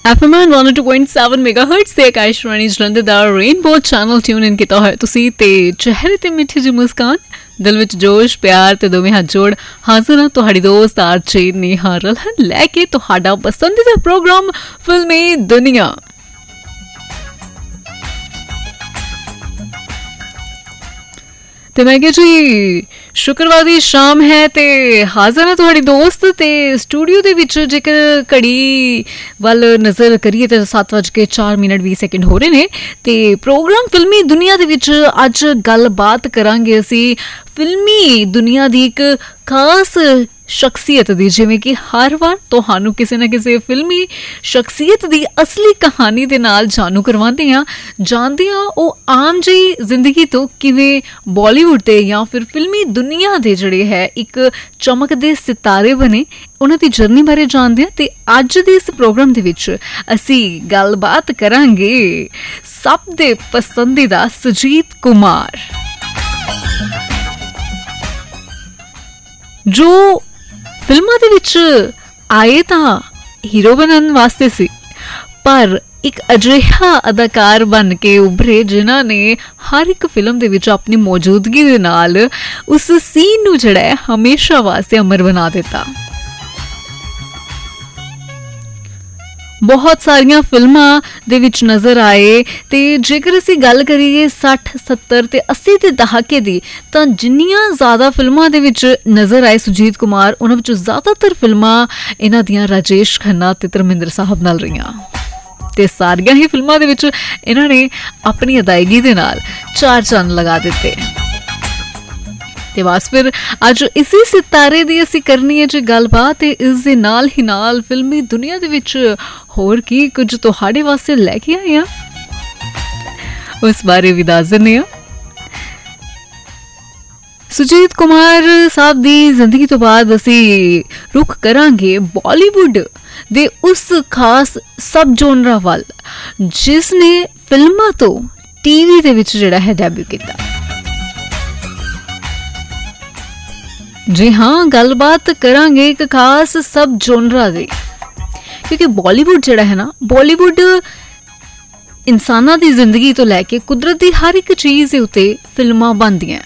FM 102.7 megahertz ਤੇ ਆਕਾਸ਼ਵਾਣੀ ਜਲੰਧਰ ਦਾ rainbow channel tune ਇਨ ਕੀਤਾ ਹੋਇਆ ਤੁਸੀਂ ਤੇ ਚਿਹਰੇ ਤੇ ਮਿੱਠੀ ਜਿਹੀ ਮੁਸਕਾਨ ਦਿਲ ਵਿੱਚ ਜੋਸ਼ ਪਿਆਰ ਤੇ ਦੋਵੇਂ ਹੱਥ ਜੋੜ ਹਾਜ਼ਰ ਹਾਂ ਤੁਹਾਡੀ ਦੋਸਤ ਆਰਚੀ ਨੇਹਾ ਰਲਹਨ ਲੈ ਕੇ ਤੁਹਾਡਾ ਪਸੰਦੀਦਾ ਪ੍ਰੋਗਰਾਮ ਫਿਲਮੀ ਦੁਨੀਆ। ਤੇ ਮੈਂ ਕਿਹਾ ਜੀ ਸ਼ੁੱਕਰਵਾਰ ਦੀ ਸ਼ਾਮ ਹੈ ਤੇ ਹਾਜ਼ਰ ਹਾਂ ਤੁਹਾਡੀ ਦੋਸਤ ਤੇ ਸਟੂਡੀਓ ਦੇ ਵਿੱਚ ਜੇਕਰ ਘੜੀ ਵੱਲ ਨਜ਼ਰ ਕਰੀਏ ਤਾਂ 7:04 ਹੋ ਰਹੇ ਨੇ ਤੇ ਪ੍ਰੋਗਰਾਮ ਫਿਲਮੀ ਦੁਨੀਆ ਦੇ ਵਿੱਚ ਅੱਜ ਗੱਲਬਾਤ ਕਰਾਂਗੇ ਅਸੀਂ ਫਿਲਮੀ ਦੁਨੀਆ ਦੀ ਇੱਕ ਖਾਸ ਸ਼ਖਸੀਅਤ ਦੀ, ਜਿਵੇਂ ਕਿ ਹਰ ਵਾਰ ਤੁਹਾਨੂੰ ਕਿਸੇ ਨਾ ਕਿਸੇ ਫਿਲਮੀ ਸ਼ਖਸੀਅਤ ਦੀ ਅਸਲੀ ਕਹਾਣੀ ਦੇ ਨਾਲ ਜਾਣੂ ਕਰਵਾਉਂਦੇ ਹਾਂ, ਜਾਣਦੇ ਹਾਂ ਉਹ ਆਮ ਜਿਹੀ ਜ਼ਿੰਦਗੀ ਤੋਂ ਕਿਵੇਂ ਬਾਲੀਵੁੱਡ ਤੇ ਜਾਂ ਫਿਰ ਫਿਲਮੀ ਦੁਨੀਆ ਦੇ ਜਿਹੜੇ ਹੈ ਇੱਕ ਚਮਕਦੇ ਸਿਤਾਰੇ ਬਣੇ, ਉਹਨਾਂ ਦੀ ਜਰਨੀ ਬਾਰੇ ਜਾਣਦੇ ਹਾਂ। ਤੇ ਅੱਜ ਦੇ ਇਸ ਪ੍ਰੋਗਰਾਮ ਦੇ ਵਿੱਚ ਅਸੀਂ ਗੱਲਬਾਤ ਕਰਾਂਗੇ ਸਭ ਦੇ ਪਸੰਦੀਦਾ ਸੁਜੀਤ ਕੁਮਾਰ, ਜੋ ਫਿਲਮਾਂ ਦੇ ਵਿੱਚ ਆਏ ਤਾਂ ਹੀਰੋ ਬਣਨ ਵਾਸਤੇ ਸੀ, ਪਰ ਇੱਕ ਅਜਿਹਾ ਅਦਾਕਾਰ ਬਣ ਕੇ ਉੱਭਰੇ ਜਿਨ੍ਹਾਂ ਨੇ ਹਰ ਇੱਕ ਫਿਲਮ ਦੇ ਵਿੱਚ ਆਪਣੀ ਮੌਜੂਦਗੀ ਦੇ ਨਾਲ ਉਸ ਸੀਨ ਨੂੰ ਜਿਹੜਾ ਹੈ ਹਮੇਸ਼ਾ ਵਾਸਤੇ ਅਮਰ ਬਣਾ ਦਿੱਤਾ। ਬਹੁਤ ਸਾਰੀਆਂ ਫਿਲਮਾਂ ਦੇ ਵਿੱਚ ਨਜ਼ਰ ਆਏ ਤੇ ਜੇਕਰ ਅਸੀਂ ਗੱਲ ਕਰੀਏ 60, 70 ਤੇ 80 ਦੇ ਦਹਾਕੇ ਦੀ ਤਾਂ ਜਿੰਨੀਆਂ ਜ਼ਿਆਦਾ ਫਿਲਮਾਂ ਦੇ ਵਿੱਚ ਨਜ਼ਰ ਆਏ ਸੁਜੀਤ ਕੁਮਾਰ, ਉਹਨਾਂ ਵਿੱਚੋਂ ਜ਼ਿਆਦਾਤਰ ਫਿਲਮਾਂ ਇਹਨਾਂ ਦੀਆਂ ਰਾਜੇਸ਼ ਖੰਨਾ ਤੇ ਧਰਮਿੰਦਰ ਸਾਹਿਬ ਨਾਲ ਰਹੀਆਂ ਤੇ ਸਾਰੀਆਂ ਹੀ ਫਿਲਮਾਂ ਦੇ ਵਿੱਚ ਇਹਨਾਂ ਨੇ ਆਪਣੀ ਅਦਾਇਗੀ ਦੇ ਨਾਲ 4 ਚੰਨ ਲਗਾ ਦਿੱਤੇ। ਤੇ ਬਸ ਫਿਰ ਅੱਜ ਇਸੇ ਸਿਤਾਰੇ ਦੀ ਅਸੀਂ ਕਰਨੀ ਹੈ ਜੀ ਗੱਲਬਾਤ ਤੇ ਇਸ ਦੇ ਨਾਲ ਹੀ ਨਾਲ ਫਿਲਮੀ ਦੁਨੀਆ ਦੇ ਵਿੱਚ ਹੋਰ ਕੀ ਕੁਝ ਤੁਹਾਡੇ ਵਾਸਤੇ ਲੈ ਕੇ ਆਏ ਆ ਉਸ ਬਾਰੇ ਵੀ ਦੱਸ ਦਿੰਦੇ ਹਾਂ। ਸੁਜੀਤ ਕੁਮਾਰ ਸਾਹਿਬ ਦੀ ਜ਼ਿੰਦਗੀ ਤੋਂ ਬਾਅਦ ਅਸੀਂ ਰੁਖ ਕਰਾਂਗੇ ਬਾਲੀਵੁੱਡ ਦੇ ਉਸ ਖਾਸ ਸਬ ਜੋਨਰਾ ਵੱਲ ਜਿਸ ਨੇ ਫਿਲਮਾਂ ਤੋਂ ਟੀਵੀ ਦੇ ਵਿੱਚ ਜਿਹੜਾ ਹੈ ਡੈਬਿਊ ਕੀਤਾ। ਜੀ ਹਾਂ, ਗੱਲਬਾਤ ਕਰਾਂਗੇ ਇੱਕ ਖਾਸ ਸਬ ਜੋਨਰਾ ਦੀ, ਕਿਉਂਕਿ ਬਾਲੀਵੁੱਡ ਜਿਹੜਾ ਹੈ ਨਾ, ਬਾਲੀਵੁੱਡ ਇਨਸਾਨਾਂ ਦੀ ਜ਼ਿੰਦਗੀ ਤੋਂ ਲੈ ਕੇ ਕੁਦਰਤ ਦੀ ਹਰ ਇੱਕ ਚੀਜ਼ ਦੇ ਉੱਤੇ ਫਿਲਮਾਂ ਬਣਦੀਆਂ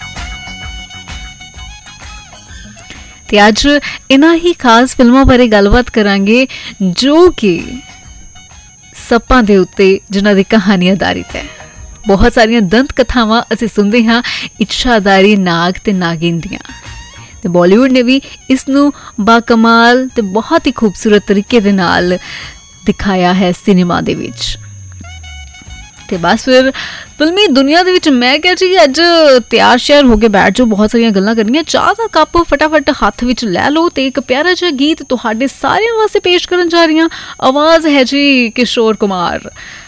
ਤੇ ਅੱਜ ਇਹਨਾਂ ਹੀ ਖਾਸ ਫਿਲਮਾਂ ਬਾਰੇ ਗੱਲਬਾਤ ਕਰਾਂਗੇ ਜੋ ਕਿ ਸੱਪਾਂ ਦੇ ਉੱਤੇ ਜਿਨ੍ਹਾਂ ਦੀ ਕਹਾਣੀ ਆਧਾਰਿਤ ਹੈ। ਬਹੁਤ ਸਾਰੀਆਂ ਦੰਤ ਕਥਾਵਾਂ ਅਸੀਂ ਸੁਣਦੇ ਹਾਂ ਇੱਛਾਦਾਰੀ ਨਾਗ ਤੇ ਨਾਗਿਨ ਦੀਆਂ, ਤੇ ਬਾਲੀਵੁੱਡ ਨੇ ਵੀ ਇਸ ਨੂੰ ਬਾਕਮਾਲ ਤੇ ਬਹੁਤ ਹੀ ਖੂਬਸੂਰਤ ਤਰੀਕੇ ਦੇ ਨਾਲ ਦਿਖਾਇਆ ਹੈ ਸਿਨੇਮਾ ਦੇ ਵਿੱਚ। ਤੇ ਬਸ ਫਿਰ ਫਿਲਮੀ ਦੁਨੀਆ ਦੇ ਵਿੱਚ ਮੈਂ ਕਿਹਾ ਜੀ ਅੱਜ ਤਿਆਰ ਸ਼ਿਆਰ ਹੋ ਕੇ ਬੈਠ ਜਾਓ, ਬਹੁਤ ਸਾਰੀਆਂ ਗੱਲਾਂ ਕਰਨੀਆਂ, ਚਾਹ ਦਾ ਕੱਪ ਫਟਾਫਟ ਹੱਥ ਵਿੱਚ ਲੈ ਲਓ ਤੇ ਇੱਕ ਪਿਆਰਾ ਜਿਹਾ ਗੀਤ ਤੁਹਾਡੇ ਸਾਰਿਆਂ ਵਾਸਤੇ ਪੇਸ਼ ਕਰਨ ਜਾ ਰਹੀ ਹਾਂ। ਆਵਾਜ਼ ਹੈ ਜੀ ਕਿਸ਼ੋਰ ਕੁਮਾਰ,